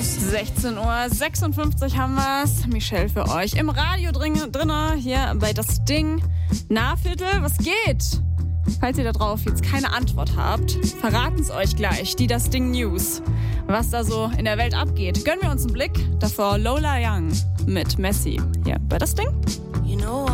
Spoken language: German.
16:56 Uhr haben wir's. Michelle für euch im Radio drinne, hier bei Das Ding. Na, Viertel, was geht? Falls ihr da drauf jetzt keine Antwort habt, verraten's euch gleich, die Das Ding News. Was da so in der Welt abgeht. Gönnen wir uns einen Blick. Davor Lola Young mit Messi. Hier bei Das Ding.